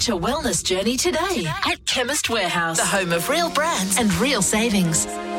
Launch a wellness journey today at Chemist Warehouse, the home of real brands and real savings.